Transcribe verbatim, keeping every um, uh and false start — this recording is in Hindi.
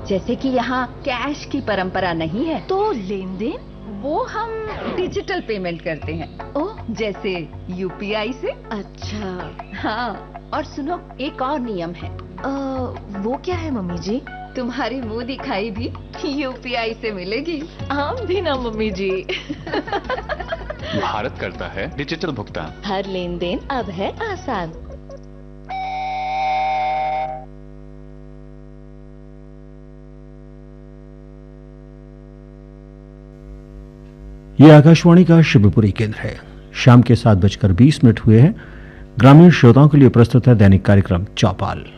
जैसे कि यहाँ कैश की परंपरा नहीं है, तो लेन देन वो हम डिजिटल पेमेंट करते हैं। ओह, जैसे यूपीआई से। अच्छा। हाँ, और सुनो, एक और नियम है। आ, वो क्या है मम्मी जी? तुम्हारी मुंह दिखाई भी यूपीआई से मिलेगी। हम भी ना मम्मी जी। भारत करता है डिजिटल भुगतान। हर लेन देन अब है आसान। ये आकाशवाणी का शिवपुरी केंद्र है। शाम के सात बजकर बीस मिनट हुए हैं। ग्रामीण श्रोताओं के लिए प्रस्तुत है दैनिक कार्यक्रम चौपाल।